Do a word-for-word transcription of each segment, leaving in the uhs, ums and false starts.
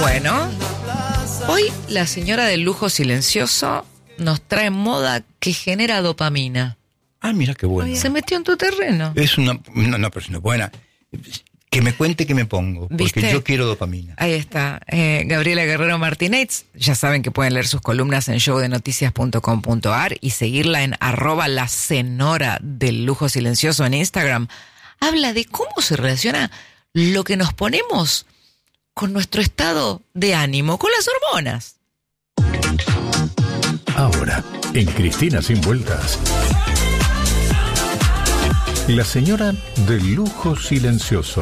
Bueno, hoy la señora del lujo silencioso nos trae moda que genera dopamina. Ah, mira qué bueno. Se metió en tu terreno. Es una, no, no, pero es una buena. Que me cuente qué me pongo, porque ¿Viste? yo quiero dopamina. Ahí está, eh, Gabriela Guerrero Martínez. Ya saben que pueden leer sus columnas en show de noticias punto com punto a r y seguirla en arroba la senora del lujo silencioso en Instagram. Habla de cómo se relaciona lo que nos ponemos con nuestro estado de ánimo, con las hormonas. Ahora, en Cristina Sin Vueltas, la señora del lujo silencioso.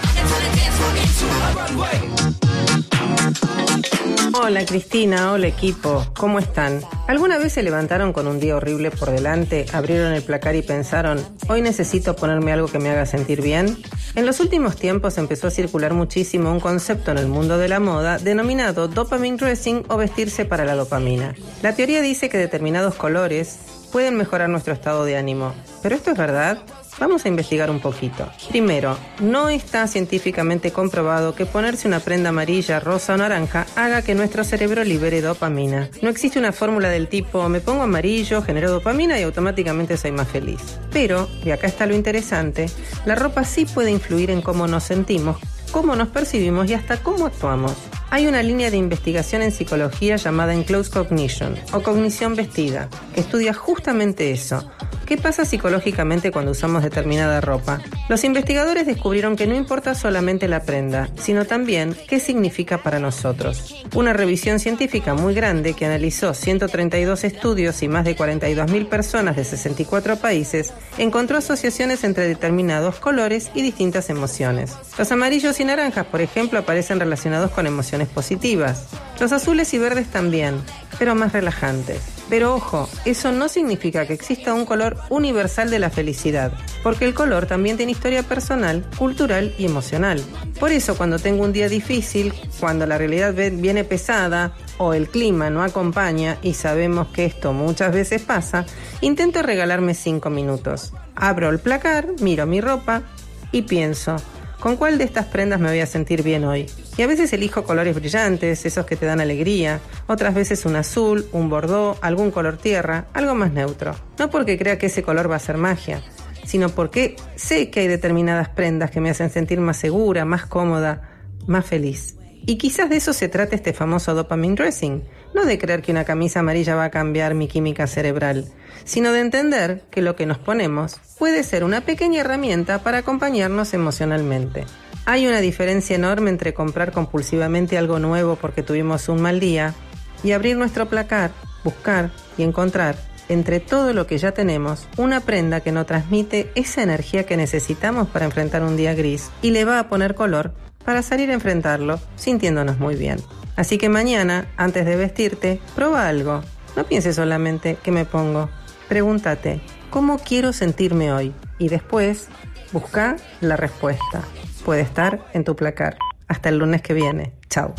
Hola Cristina, hola equipo, ¿cómo están? ¿Alguna vez se levantaron con un día horrible por delante, abrieron el placar y pensaron, hoy necesito ponerme algo que me haga sentir bien? En los últimos tiempos empezó a circular muchísimo un concepto en el mundo de la moda denominado dopamine dressing o vestirse para la dopamina. La teoría dice que determinados colores pueden mejorar nuestro estado de ánimo, ¿pero esto es verdad? Vamos a investigar un poquito. Primero, no está científicamente comprobado que ponerse una prenda amarilla, rosa o naranja haga que nuestro cerebro libere dopamina. No existe una fórmula del tipo, me pongo amarillo, genero dopamina y automáticamente soy más feliz. Pero, y acá está lo interesante, la ropa sí puede influir en cómo nos sentimos, cómo nos percibimos y hasta cómo actuamos. Hay una línea de investigación en psicología llamada Enclosed Cognition, o cognición vestida, que estudia justamente eso. ¿Qué pasa psicológicamente cuando usamos determinada ropa? Los investigadores descubrieron que no importa solamente la prenda, sino también qué significa para nosotros. Una revisión científica muy grande que analizó ciento treinta y dos estudios y más de cuarenta y dos mil personas de sesenta y cuatro países, encontró asociaciones entre determinados colores y distintas emociones. Los amarillos y naranjas, por ejemplo, aparecen relacionados con emociones positivas. Los azules y verdes también, pero más relajantes. Pero ojo, eso no significa que exista un color universal de la felicidad, porque el color también tiene historia personal, cultural y emocional. Por eso cuando tengo un día difícil, cuando la realidad viene pesada o el clima no acompaña, y sabemos que esto muchas veces pasa, intento regalarme cinco minutos. Abro el placar, miro mi ropa y pienso, ¿con cuál de estas prendas me voy a sentir bien hoy? Y a veces elijo colores brillantes, esos que te dan alegría, otras veces un azul, un bordó, algún color tierra, algo más neutro. No porque crea que ese color va a ser magia, sino porque sé que hay determinadas prendas que me hacen sentir más segura, más cómoda, más feliz. Y quizás de eso se trata este famoso dopamine dressing, no de creer que una camisa amarilla va a cambiar mi química cerebral, sino de entender que lo que nos ponemos puede ser una pequeña herramienta para acompañarnos emocionalmente. Hay una diferencia enorme entre comprar compulsivamente algo nuevo porque tuvimos un mal día y abrir nuestro placar, buscar y encontrar, entre todo lo que ya tenemos, una prenda que nos transmite esa energía que necesitamos para enfrentar un día gris y le va a poner color para salir a enfrentarlo sintiéndonos muy bien. Así que mañana, antes de vestirte, prueba algo. No pienses solamente ¿qué me pongo? Pregúntate, ¿cómo quiero sentirme hoy? Y después, busca la respuesta. Puede estar en tu placar. Hasta el lunes que viene. Chao.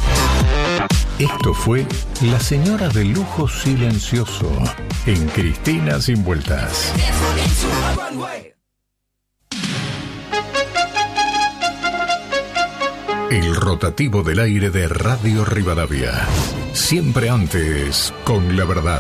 Esto fue La Señora del Lujo Silencioso en Cristina Sin Vueltas. El rotativo del aire de Radio Rivadavia. Siempre antes con la verdad.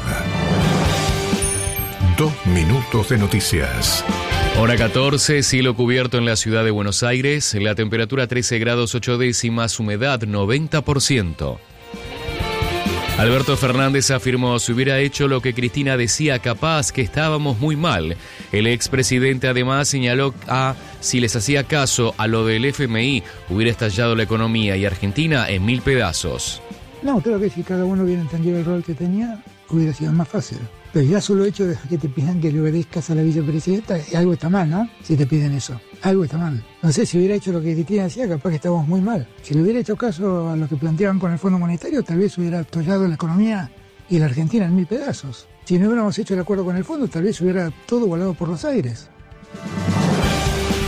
Dos minutos de noticias. Hora catorce, cielo cubierto en la ciudad de Buenos Aires, la temperatura trece grados ocho décimas, humedad noventa por ciento. Alberto Fernández afirmó si hubiera hecho lo que Cristina decía capaz que estábamos muy mal. El expresidente además señaló a si les hacía caso a lo del F M I hubiera estallado la economía y Argentina en mil pedazos. No, creo que si cada uno hubiera entendido el rol que tenía, hubiera sido más fácil. Pero ya solo el hecho de que te pidan que le obedezcas a la vicepresidenta, algo está mal, ¿no? Si te piden eso, algo está mal. No sé, si hubiera hecho lo que Cristina decía, capaz que estábamos muy mal. Si le hubiera hecho caso a lo que planteaban con el Fondo Monetario, tal vez hubiera atollado la economía y la Argentina en mil pedazos. Si no hubiéramos hecho el acuerdo con el Fondo, tal vez hubiera todo volado por los aires.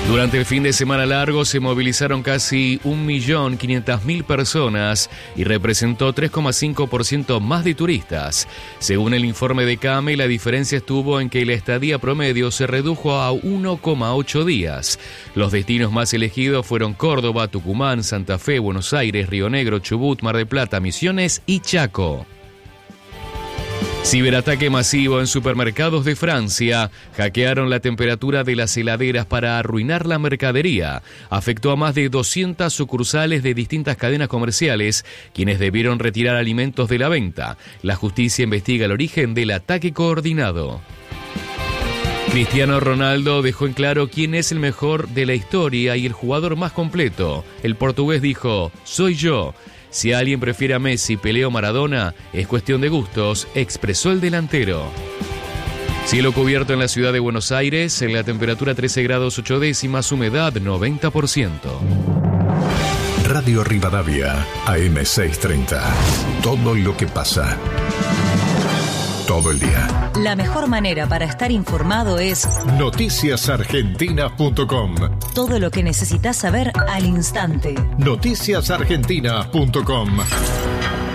Durante el fin de semana largo se movilizaron casi un millón quinientas mil personas y representó tres coma cinco por ciento más de turistas. Según el informe de CAME, la diferencia estuvo en que la estadía promedio se redujo a uno coma ocho días. Los destinos más elegidos fueron Córdoba, Tucumán, Santa Fe, Buenos Aires, Río Negro, Chubut, Mar del Plata, Misiones y Chaco. Ciberataque masivo en supermercados de Francia. Hackearon la temperatura de las heladeras para arruinar la mercadería. Afectó a más de doscientas sucursales de distintas cadenas comerciales, quienes debieron retirar alimentos de la venta. La justicia investiga el origen del ataque coordinado. Cristiano Ronaldo dejó en claro quién es el mejor de la historia y el jugador más completo. El portugués dijo: "Soy yo. Si alguien prefiere a Messi, Pelé o Maradona, es cuestión de gustos", expresó el delantero. Cielo cubierto en la ciudad de Buenos Aires, en la temperatura trece grados ocho décimas, humedad noventa por ciento. Radio Rivadavia, A M seiscientos treinta. Todo lo que pasa. Todo el día. La mejor manera para estar informado es noticias argentinas punto com. Todo lo que necesitas saber al instante. noticias argentinas punto com.